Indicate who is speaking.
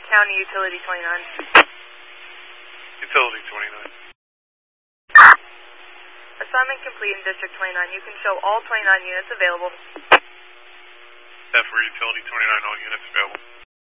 Speaker 1: County Utility 29.
Speaker 2: Utility 29.
Speaker 1: Assignment complete in District 29. You can show all 29 units available.
Speaker 2: That for Utility 29, all units available.